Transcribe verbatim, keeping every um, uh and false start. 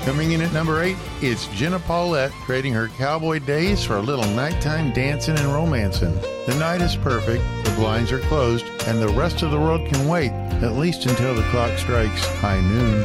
Coming in at number eight, it's Jenna Paulette trading her cowboy days for a little nighttime dancing and romancing. The night is perfect, the blinds are closed, and the rest of the world can wait, at least until the clock strikes high noon.